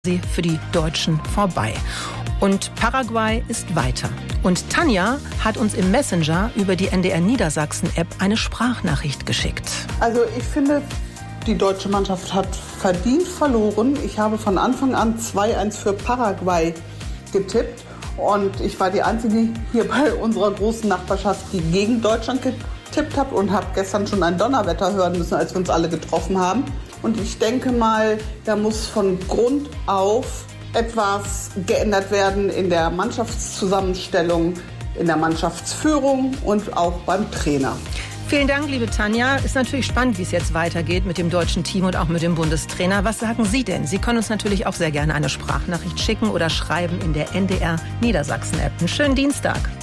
sie für die Deutschen vorbei. Und Paraguay ist weiter. Und Tanja hat uns im Messenger über die NDR Niedersachsen-App eine Sprachnachricht geschickt. Also ich finde, die deutsche Mannschaft hat verdient verloren. Ich habe von Anfang an 2-1 für Paraguay getippt. Und ich war die Einzige hier bei unserer großen Nachbarschaft, die gegen Deutschland getippt hat und habe gestern schon ein Donnerwetter hören müssen, als wir uns alle getroffen haben. Und ich denke mal, da muss von Grund auf etwas geändert werden in der Mannschaftszusammenstellung, in der Mannschaftsführung und auch beim Trainer. Vielen Dank, liebe Tanja. Ist natürlich spannend, wie es jetzt weitergeht mit dem deutschen Team und auch mit dem Bundestrainer. Was sagen Sie denn? Sie können uns natürlich auch sehr gerne eine Sprachnachricht schicken oder schreiben in der NDR Niedersachsen-App. Einen schönen Dienstag.